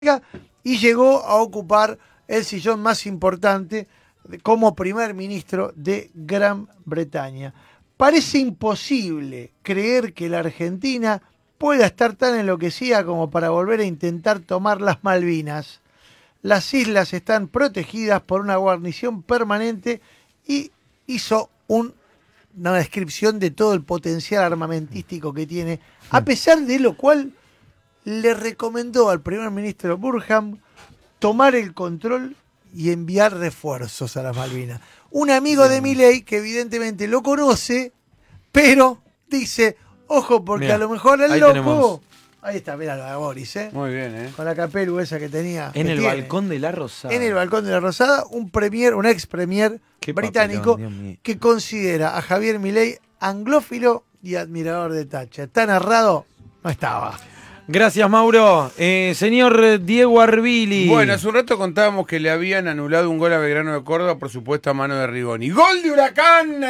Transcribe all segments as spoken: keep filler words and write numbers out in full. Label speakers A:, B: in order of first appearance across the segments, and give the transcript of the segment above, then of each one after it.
A: y llegó a ocupar el sillón más importante como primer ministro de Gran Bretaña. Parece imposible creer que la Argentina pueda estar tan enloquecida como para volver a intentar tomar las Malvinas. Las islas están protegidas por una guarnición permanente y hizo un, una descripción de todo el potencial armamentístico que tiene, a pesar de lo cual le recomendó al primer ministro Burham tomar el control y enviar refuerzos a las Malvinas. Un amigo de Milei que evidentemente lo conoce, pero dice, ojo, porque mirá, a lo mejor el loco... Tenemos... Ahí está, mirá lo de Boris, ¿eh?
B: Muy bien, ¿eh?
A: Con la capelu esa que tenía.
C: En
A: que
C: el
A: tiene.
C: balcón de la Rosada.
A: En el balcón de la Rosada, un premier, un ex premier británico papelón, que considera a Javier Milei anglófilo y admirador de Thatcher. Está narrado, no estaba.
C: Gracias, Mauro. Eh, señor Diego Arbili.
B: Bueno, hace un rato contábamos que le habían anulado un gol a Belgrano de Córdoba por supuesta mano de Rigoni. ¡Gol de Huracán!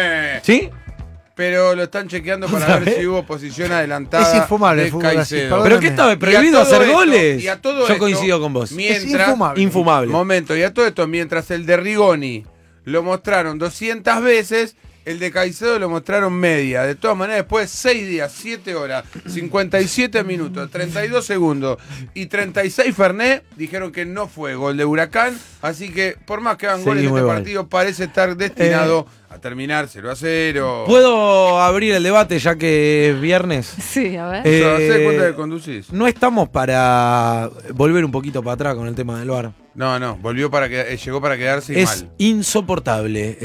C: ¿Sí?
B: Pero lo están chequeando para ver si hubo posición adelantada.
A: Es infumable
B: de
A: el fútbol así,
C: ¿Pero qué estaba prohibido hacer
B: esto,
C: goles?
B: Y a todo
C: Yo
B: esto,
C: coincido con vos.
B: Mientras,
A: es infumable.
C: Infumable.
B: Momento, y a todo esto, mientras el de Rigoni lo mostraron doscientas veces, el de Caicedo lo mostraron media. De todas maneras, después de seis días, siete horas, cincuenta y siete minutos, treinta y dos segundos y treinta y seis Fernet, dijeron que no fue gol de Huracán. Así que, por más que hagan goles en este
C: mal.
B: partido, parece estar destinado eh, a terminar cero a cero.
C: ¿Puedo abrir el debate ya que es viernes?
D: Sí, a ver.
C: Eh,
B: ¿Hacés cuenta que conducís?
C: No estamos para volver un poquito para atrás con el tema del V A R.
B: No, no, volvió para que, eh, llegó para quedarse y
C: Es
B: mal.
C: insoportable.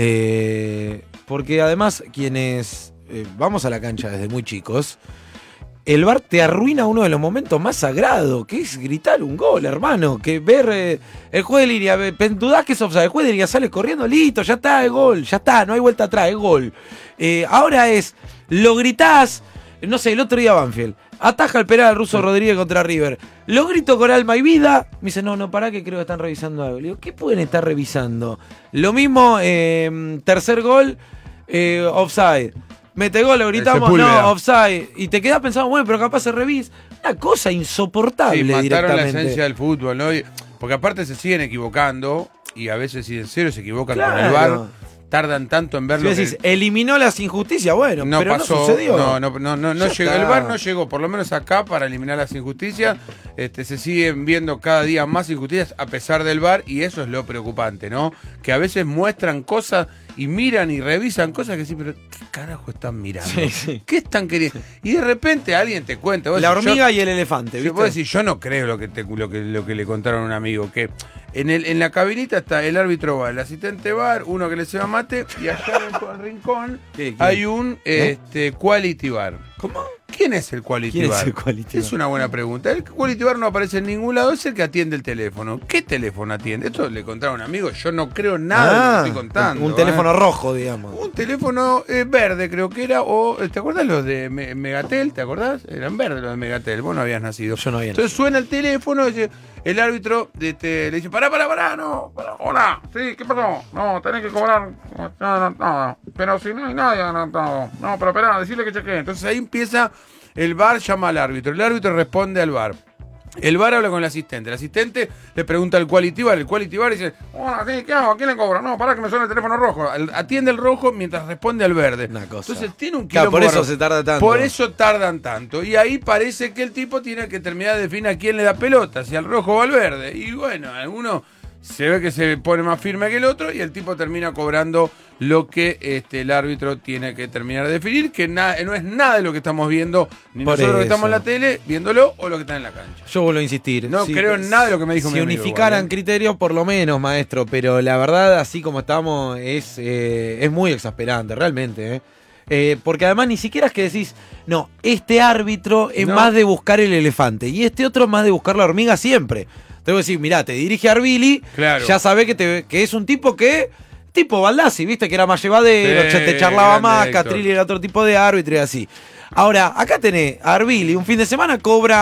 C: Eh, porque además, quienes eh, vamos a la cancha desde muy chicos, el V A R te arruina uno de los momentos más sagrados, que es gritar un gol, hermano. Que ver eh, el juez de línea, dudás que es offside, el juez de línea sale corriendo, listo, ya está, el gol, ya está, no hay vuelta atrás, es gol. Eh, ahora es, lo gritás, no sé, el otro día Banfield, ataja el penal al Ruso Rodríguez contra River. Lo grito con alma y vida. Me dice, no, no, pará que creo que están revisando algo. Le digo, ¿qué pueden estar revisando? Lo mismo, eh, tercer gol, eh, offside. Mete gol, lo gritamos, no, offside. Y te quedás pensando, bueno, pero capaz se revisa. Una cosa insoportable,
B: sí, mataron
C: directamente.
B: la esencia del fútbol, ¿no? Porque aparte se siguen equivocando y a veces si en serio se equivocan
C: claro.
B: con el V A R. Tardan tanto en verlo.
C: Si decís, que eliminó las injusticias, bueno,
B: no
C: pero
B: pasó,
C: no sucedió.
B: No, no, no, no, no llegó.
C: Está.
B: El V A R no llegó, por lo menos acá, para eliminar las injusticias. Este, se siguen viendo cada día más injusticias a pesar del V A R, y eso es lo preocupante, ¿no? Que a veces muestran cosas y miran y revisan cosas que sí, pero ¿qué carajo están mirando?
C: Sí, sí.
B: ¿Qué están queriendo? Y de repente alguien te cuenta.
C: La
B: decís,
C: hormiga
B: yo,
C: y el elefante, ¿viste?
B: Vos decís, yo no creo lo que, te, lo que, lo que le contaron a un amigo, que en, el, en la cabinita está el árbitro V A R, el asistente V A R, uno que le se va mate, y allá en el rincón
C: ¿Qué, qué?
B: hay un
C: ¿Eh?
B: este, Quality V A R.
C: ¿Cómo?
B: ¿Quién es el Quality
C: ¿Quién
B: V A R?
C: es el Quality V A R?
B: Es una buena pregunta. El Quality V A R no aparece en ningún lado, es el que atiende el teléfono. ¿Qué teléfono atiende? Esto le contaron a un amigo, yo no creo nada
C: ah,
B: de lo que estoy contando.
C: Un teléfono
B: ¿eh?
C: rojo, digamos.
B: Un teléfono eh, verde, creo que era, o ¿te acordás los de Me Megatel? ¿Te acordás? Eran verdes los de Megatel, vos no habías nacido.
C: Yo no había
B: Entonces suena el teléfono, dice, el árbitro de te, le dice, pará, pará, pará, no, pará, hola, sí, ¿qué pasó? No, tenés que cobrar, no, no, no, pero si no hay nadie anotado, no, pero esperá, decirle que chequee. Entonces ahí empieza, el V A R llama al árbitro, el árbitro responde al V A R. El V A R habla con el asistente. El asistente le pregunta al Quality V A R. El Quality V A R dice, hola, ¿qué, ¿qué hago? ¿A quién le cobro? No, pará que me suena el teléfono rojo. Atiende el rojo mientras responde al verde.
C: Una cosa.
B: Entonces tiene un
C: claro,
B: quilombo.
C: por eso
B: barro.
C: se tarda tanto.
B: Por eso tardan tanto. Y ahí parece que el tipo tiene que terminar de definir a quién le da pelota, si al rojo o al verde. Y bueno, alguno se ve que se pone más firme que el otro y el tipo termina cobrando lo que este, el árbitro tiene que terminar de definir, que na, no es nada de lo que estamos viendo, ni
C: Por
B: nosotros
C: eso.
B: que estamos en la tele viéndolo o lo que está en la cancha.
C: Yo vuelvo a insistir.
B: No
C: si,
B: creo en nada de lo que me dijo
C: si
B: mi amigo.
C: Si unificaran
B: igual, ¿eh?
C: criterios, por lo menos, maestro, pero la verdad, así como estamos, es, eh, es muy exasperante, realmente, ¿eh? Eh, porque además ni siquiera es que decís, no, este árbitro es
B: No.
C: más de buscar el elefante y este otro es más de buscar la hormiga siempre. Tengo que decir, mirá, te dirige Arbili,
B: Claro.
C: ya sabés que, te, que es un tipo que, tipo Baldassi, viste, que era más llevadero,
B: Sí,
C: te charlaba
B: grande
C: más,
B: Héctor.
C: Catrilli era otro tipo de árbitro y así. Ahora, acá tenés a Arbili, un fin de semana cobra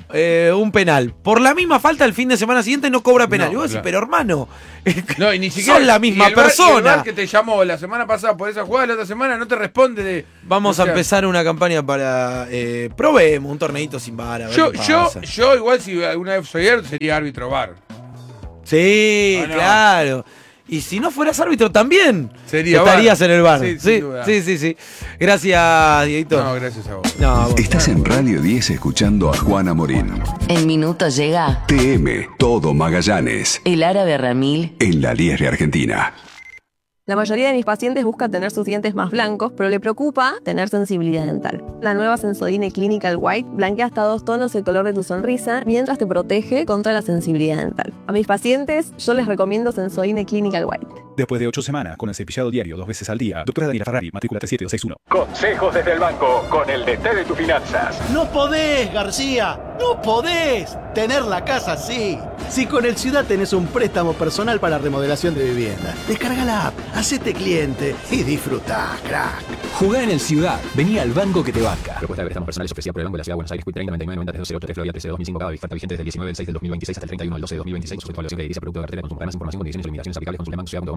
C: eh, un penal. Por la misma falta, el fin de semana siguiente no cobra penal.
B: No,
C: y vos decís,
B: claro.
C: pero hermano,
B: No, y ni siquiera
C: son la misma
B: y el VAR-
C: persona.
B: y el VAR que te llamó la semana pasada por esa jugada, la otra semana no te responde de.
C: Vamos
B: o sea,
C: a empezar una campaña para. Eh, probemos un torneito sin vara. a ver
B: Yo,
C: qué
B: yo,
C: pasa.
B: yo, igual, si alguna vez soy árbitro, sería árbitro VAR.
C: Sí,
B: Ah, no.
C: claro. Y si no fueras árbitro también,
B: Sería
C: estarías
B: VAR.
C: en el bar.
B: Sí,
C: Sí,
B: sin duda.
C: sí, sí, sí. Gracias, Dieguito.
B: No, gracias a vos.
C: No, a vos.
D: Estás en Radio diez escuchando a Juana Morín.
E: En minutos llega
D: T M, todo Magallanes.
E: el árabe Ramil.
D: En la diez de Argentina.
F: La mayoría de mis pacientes busca tener sus dientes más blancos, pero le preocupa tener sensibilidad dental. La nueva Sensodyne Clinical White blanquea hasta dos tonos el color de tu sonrisa mientras te protege contra la sensibilidad dental. A mis pacientes yo les recomiendo Sensodyne Clinical White.
G: Después de ocho semanas con el cepillado diario dos veces al día, doctora Daniela Ferrari, matrícula tres siete dos seis uno.
H: Consejos desde el banco con el D T de tus finanzas.
I: No podés, García, no podés tener la casa así. Si con el Ciudad tenés un préstamo personal para remodelación de vivienda, descarga la app, hacete cliente y disfrutá, crack.
J: Jugá en el Ciudad, vení al banco que te banca.
K: Propuesta de préstamos personales ofrecida por el Banco de la Ciudad de Buenos Aires, treinta noventa y nueve noventa trece ocho tres Florida trece dos mil cinco, cada oferta vigente desde el diecinueve del seis del dos mil veintiséis hasta el treinta y uno del doce del dos mil veintiséis, sujeto a evaluación crediticia, producto de cartera, consumo, ganas, información, condiciones y limitaciones aplicables, consulte banco ciudad punto com.